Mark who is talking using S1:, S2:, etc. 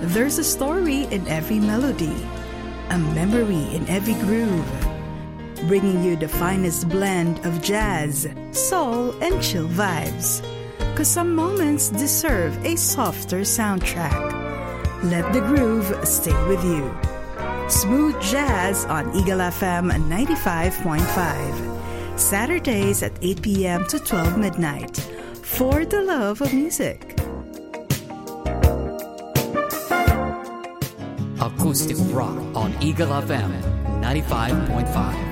S1: There's a story in every melody, a memory in every groove, bringing you the finest blend of jazz, soul, and chill vibes. 'Cause some moments deserve a softer soundtrack. Let the groove stay with you. Smooth Jazz on Eagle FM 95.5. Saturdays at 8 p.m. to 12 midnight. For the love of music.
S2: Acoustic rock on Eagle FM 95.5.